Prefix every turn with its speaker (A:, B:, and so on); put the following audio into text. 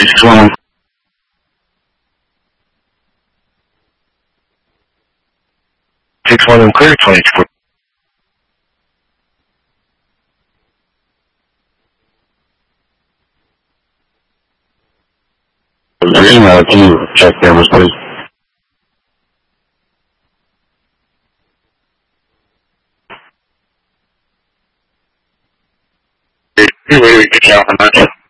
A: 611. 611 clear, 24. Email, can you check numbers, please? Good job on that.